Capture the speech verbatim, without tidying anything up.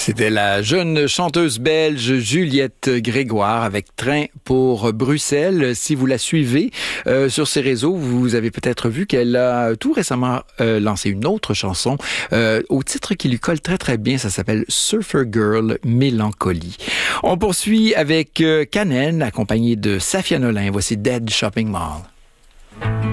C'était la jeune chanteuse belge Juliette Grégoire avec Train pour Bruxelles. Si vous la suivez euh, sur ses réseaux, vous avez peut-être vu qu'elle a tout récemment euh, lancé une autre chanson euh, au titre qui lui colle très très bien. Ça s'appelle Surfer Girl Mélancolie. On poursuit avec euh, Kanen accompagné de Safia Nolin. Voici Dead Shopping Mall.